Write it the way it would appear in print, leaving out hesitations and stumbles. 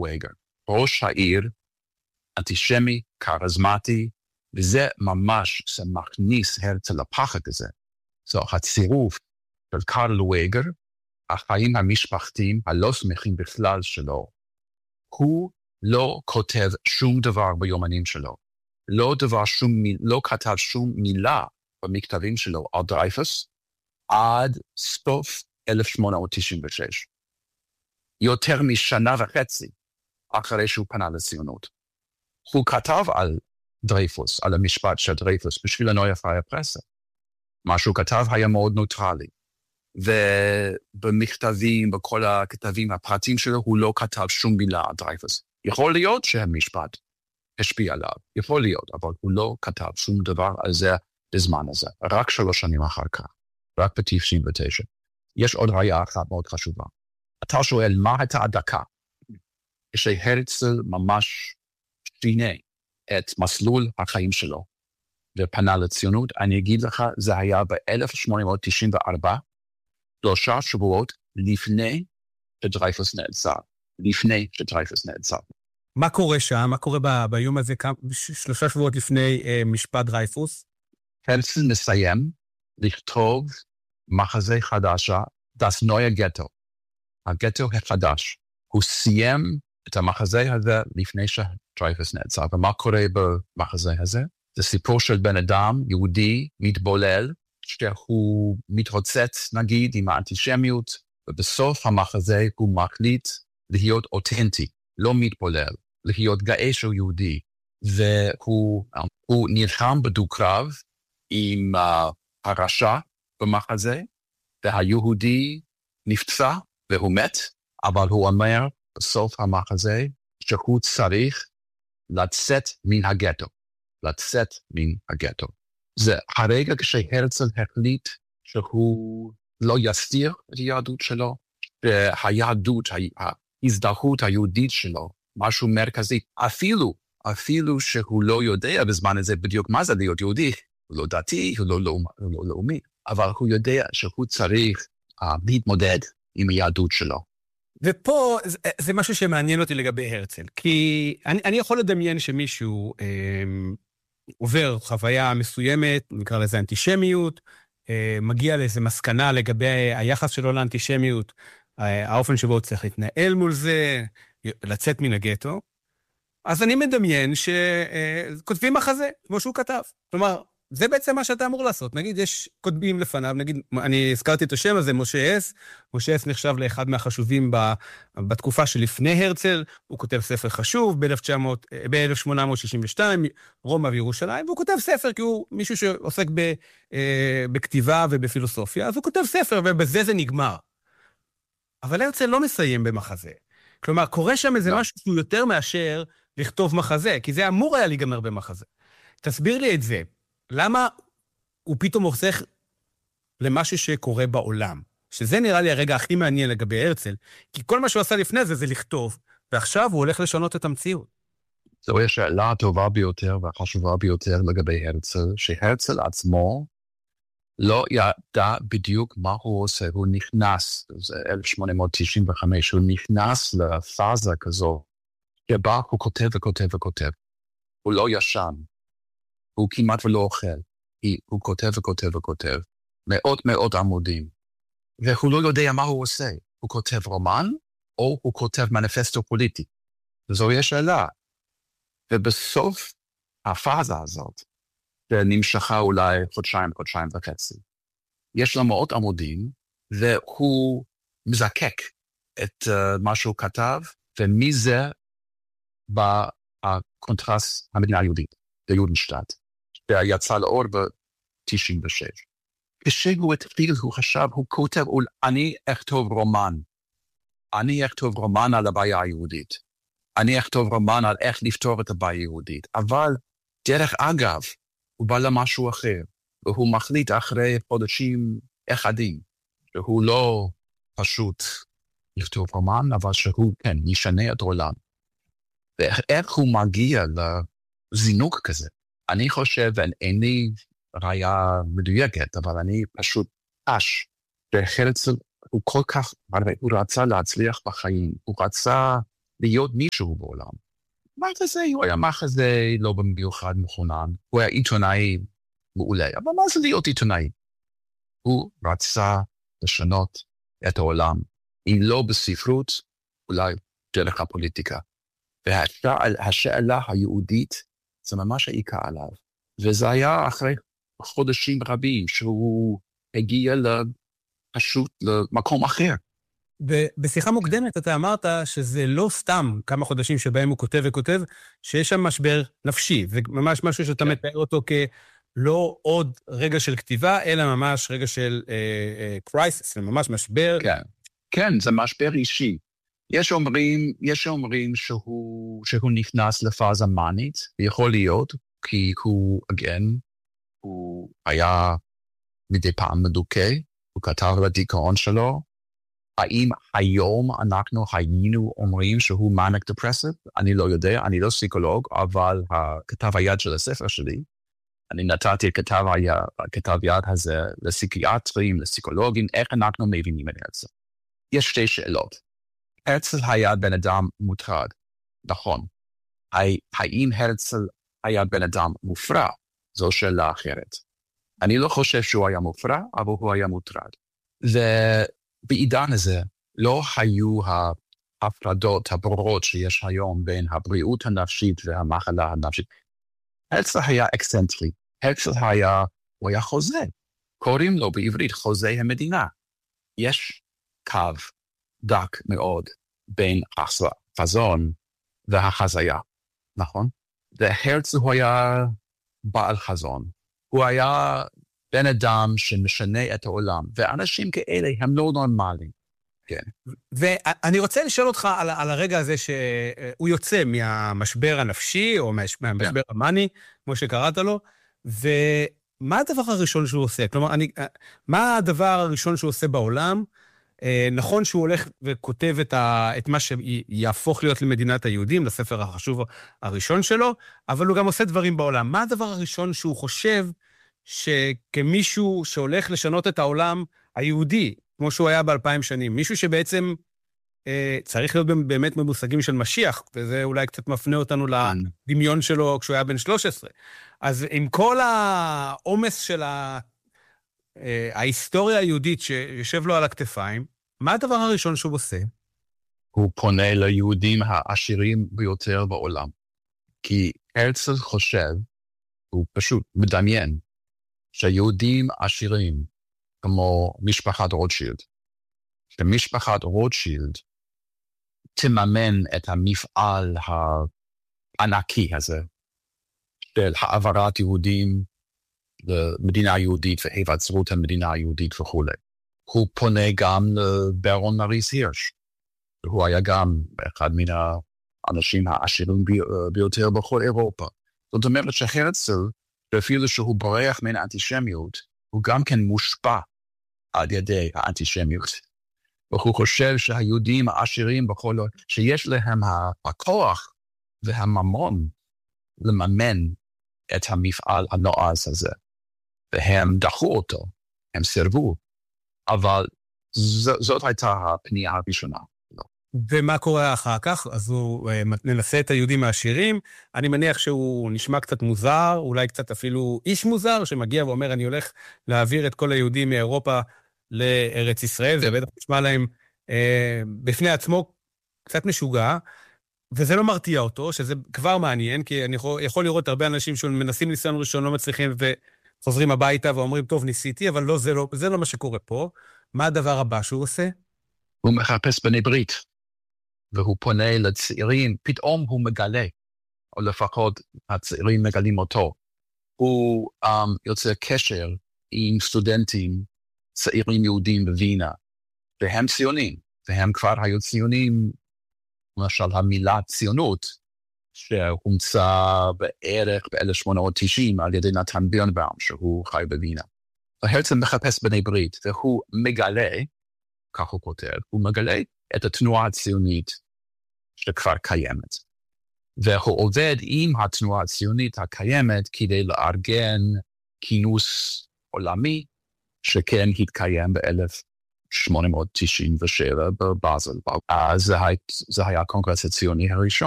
לוויגר. ראש העיר, אנטישמי, כריזמטי, וזה ממש שמכניס הרצל לפחד הזה. הצירוף של קרל לוויגר, החיים המשפחתיים הלא שמחים בכלל שלו, הוא לא כותב שום דבר ביומנים שלו, לא כתב שום מילה במכתבים שלו על דרייפוס, עד סוף 1896. יותר משנה וחצי אחרי שהוא פנה לציונות. הוא כתב על דרייפוס, על המשפט של דרייפוס, בשביל הנויה פריי פרסה. מה שהוא כתב היה מאוד נוטרלי. ובמכתבים, בכל הכתבים הפרטיים שלו, הוא לא כתב שום מילה על דרייפוס. יכול להיות שהמשפט השפיע עליו, יכול להיות, אבל הוא לא כתב שום דבר על זה בזמן הזה. רק 3 שנים אחר כך, רק ב-99. יש עוד ראיה אחת מאוד חשובה. אתה שואל, מה הייתה הדקה? כשהרצל ממש שינה את מסלול החיים שלו, ופנה לציונות, אני אגיד לך, זה היה ב-1894, 3 שבועות לפני שדרייפוס נעצר. מה קורה שם? מה קורה ביום הזה, 3 שבועות לפני משפט דרייפוס? הרצל מסיים לכתוב מחזה חדשה, Das neue Ghetto, הגטו החדש. הוא סיים את המחזה הזה לפני שדרייפוס נעצר. ומה קורה במחזה הזה? זה סיפור של בן אדם, יהודי, מתבולל, שהוא מתרוצץ, נגיד, עם האנטישמיות, ובסוף המחזה הוא מחליט להיות אותנטי, לא מתבולל, להיות גאה שהוא יהודי. והוא נלחם בדו-קרב עם הרשע במחזה, והיהודי נפצע והוא מת, אבל הוא אומר בסוף המחזה שהוא צריך לצאת מן הגטו. זה הרגע כשהרצל החליט שהוא לא יסתיר את היהדות שלו, שהיהדות, ההזדהות היהודית שלו, משהו מרכזי, אפילו שהוא לא יודע בזמן הזה בדיוק מה זה להיות יהודי, הוא לא דתי, הוא לא לאומי, אבל הוא יודע שהוא צריך להתמודד עם היהדות שלו. ופה זה משהו שמעניין אותי לגבי הרצל, כי אני יכול לדמיין שמישהו עובר חוויה מסוימת, נקרא לזה אנטישמיות, מגיע לאיזה מסקנה לגבי היחס שלו לאנטישמיות, האופן שבו הוא צריך להתנהל מול זה, לצאת מן הגטו, אז אני מדמיין שכותבים מחזה, כמו שהוא כתב. כלומר, זה בעצם מה שאתה אמור לעשות. נגיד, יש כותבים לפניו, נגיד, אני הזכרתי את השם הזה, משה אס. משה אס נחשב לאחד מהחשובים בתקופה שלפני הרצל, הוא כותב ספר חשוב ב-1862, רומא וירושלים, והוא כותב ספר כי הוא מישהו שעוסק בכתיבה ובפילוסופיה, אז הוא כותב ספר ובזה זה נגמר. אבל הרצל לא מסיים במחזה. כלומר, קורה שם איזה משהו שהוא יותר מאשר לכתוב מחזה, כי זה אמור היה להיגמר במחזה. תסביר לי את זה. למה הוא פתאום הופך למשהו שקורה בעולם? שזה נראה לי הרגע הכי מעניין לגבי הרצל, כי כל מה שהוא עשה לפני זה לכתוב, ועכשיו הוא הולך לשנות את המציאות. זו השאלה הטובה ביותר והחשובה ביותר לגבי הרצל, שהרצל עצמו לא ידע בדיוק מה הוא עושה. הוא נכנס, זה 1895, הוא נכנס לפאזה כזו, שבה הוא כותב וכותב וכותב. הוא לא ישן. הוא כמעט ולא אוכל, הוא כותב וכותב וכותב, מאוד עמודים, והוא לא יודע מה הוא עושה, הוא כותב רומן, או הוא כותב מניפסטו פוליטי, וזו יש שאלה, ובסוף הפאזה הזאת, שנמשכה אולי חודשיים וחצי, יש לו מאוד עמודים, והוא מזקק את מה שהוא כתב, ומזה בא הקונטרסט המדינה היהודית, ליודנשטאט, שיצא לאור ב-96. כשהוא התחיל, הוא חשב, הוא כותב, אני אכתוב רומן על הבעיה היהודית. אני אכתוב רומן על איך לפתור את הבעיה היהודית. אבל דרך אגב, הוא בא למשהו אחר, והוא מחליט אחרי חודשים אחדים, שהוא לא פשוט לכתוב רומן, אבל שהוא, כן, ישנה את עולם. ואיך הוא מגיע לזינוק כזה? אני חושב, אין לי ראיה מדויקת, אבל אני פשוט שהרצל הוא כל כך, הוא רצה להצליח בחיים, הוא רצה להיות מישהו בעולם. מחזה, הוא היה מחזה לא במיוחד מכונן, הוא היה עיתונאי מעולה, אבל מה זה להיות עיתונאי? הוא רצה לשנות את העולם, אם לא בספרות, אולי דרך הפוליטיקה. והשאלה היהודית, זה ממש העיקר עליו. וזה היה אחרי חודשים רבים, שהוא הגיע פשוט למקום אחר. בשיחה מוקדמת אתה אמרת שזה לא סתם כמה חודשים שבהם הוא כותב וכותב, שיש שם משבר נפשי, וממש משהו שאתה מתאר אותו כלא עוד רגע של כתיבה, אלא ממש רגע של קרייסיס, ממש משבר. כן, זה משבר אישי. יש אומרים שהוא נכנס לפאזה מנית, ויכול להיות, כי הוא היה מדי פעם מדוכא, הוא כתב לדיכאון שלו, האם היום אנחנו היינו אומרים שהוא מניאק דפרסיב? אני לא יודע, אני לא פסיכולוג, אבל כתב היד של הספר שלי, אני נתתי את כתב יד הזה לפסיכיאטרים, לפסיכולוגים, איך אנחנו מבינים את הרצל. יש שתי שאלות. הרצל היה בן אדם מוטרד, נכון. האם הרצל היה בן אדם מופרע? זו שאלה אחרת. אני לא חושב שהוא היה מופרע, אבל הוא היה מוטרד. ובעידן הזה לא היו ההפרדות הברורות שיש היום בין הבריאות הנפשית והמחלה הנפשית. הרצל היה אקסנטרי. הרצל הוא היה חוזה. קוראים לו בעברית חוזה המדינה. יש קו דק מאוד בין החזון והחזיה, נכון? והרצל הוא היה בעל חזון. הוא היה בן אדם שמשנה את העולם, ואנשים כאלה הם לא נורמליים. כן. ואני רוצה לשאול אותך על הרגע הזה שהוא יוצא מהמשבר הנפשי, או מהמשבר המאני, כמו שקראת לו, ומה הדבר הראשון שהוא עושה? כלומר, מה הדבר הראשון שהוא עושה בעולם? נכון שהוא הולך וכותב את מה שיהפוך להיות למדינת היהודים, לספר החשוב הראשון שלו, אבל הוא גם עושה דברים בעולם. מה הדבר הראשון שהוא חושב שכמישהו שהולך לשנות את העולם היהודי, כמו שהוא היה ב2000 שנים, מישהו שבעצם צריך להיות באמת במושגים של משיח, וזה אולי קצת מפנה אותנו לדמיון שלו כשהוא היה בן 13. אז עם כל העומס של ההיסטוריה היהודית שיושב לו על הכתפיים, מה הדבר הראשון שהוא עושה? הוא פונה ליהודים העשירים ביותר בעולם. כי הרצל חושב, הוא פשוט מדמיין, שהיהודים עשירים, כמו משפחת רוטשילד, שמשפחת רוטשילד תממן את המפעל הענקי הזה, של העברת יהודים למדינה יהודית והיווצרות המדינה היהודית וכו'. הוא פונה גם לברון מריס הירש, והוא היה גם אחד מן האנשים העשירים ביותר בכל אירופה. זאת אומרת שהרצל, אפילו שהוא בורח מן האנטישמיות, הוא גם כן מושפע על ידי האנטישמיות. והוא חושב שהיהודים העשירים בכל שיש להם הכוח והממון לממן את המפעל הנועז הזה. והם דחו אותו, הם סירבו, אבל זאת הייתה הפנייה הראשונה. ומה קורה אחר כך? אז הוא ננסה את היהודים העשירים, אני מניח שהוא נשמע קצת מוזר, אולי קצת אפילו איש מוזר, שמגיע ואומר, אני הולך להעביר את כל היהודים מאירופה לארץ ישראל, זה בטח נשמע להם בפני עצמו קצת משוגע, וזה לא מרתיע אותו, שזה כבר מעניין, כי אני יכול לראות הרבה אנשים שמנסים ניסיון ראשון, לא מצליחים, וחוזרים הביתה ואומרים, טוב, ניסיתי, אבל לא, זה לא מה שקורה פה. מה הדבר הבא שהוא עושה? הוא מחפש בני ברית, והוא פונה לצעירים, פתאום הוא מגלה, או לפחות הצעירים מגלים אותו. הוא יוצר קשר עם סטודנטים, צעירים יהודים בווינה, והם ציונים, והם כבר היו ציונים, למשל המילה ציונות, שהומצא בערך ב-1890 על ידי נתן בירנבאום, שהוא חי בווינה. הרצל מחפש בני ברית, והוא מגלה, כך הוא כותב, הוא מגלה את התנועה הציונית שכבר קיימת. והוא עובד עם התנועה הציונית הקיימת כדי לארגן כינוס עולמי, שכן התקיים ב-1890. 1897 בבאזל. אז זה היה הקונגרס הציוני הראשון.